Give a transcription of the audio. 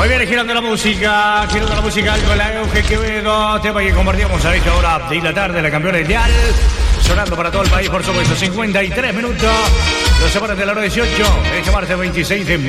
Muy bien, girando la música con la Euge Quevedo, tema que compartíamos a esta hora de la tarde, la campeona mundial, sonando para todo el país, por supuesto, 53 minutos, los separan de la hora 18, este martes 26 de